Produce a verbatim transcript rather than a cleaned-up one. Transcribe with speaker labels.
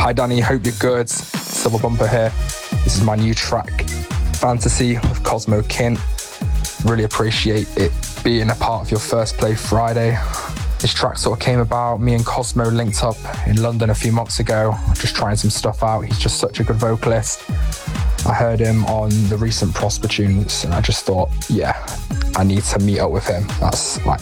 Speaker 1: Hi Danny, hope you're good. Silver Bumper here. This is my new track, Fantasy with Cosmo Kint. Really appreciate it being a part of your First Play Friday. This track sort of came about, me and Cosmo linked up in London a few months ago, just trying some stuff out. He's just such a good vocalist. I heard him on the recent Prosper tunes and I just thought, yeah, I need to meet up with him. That's like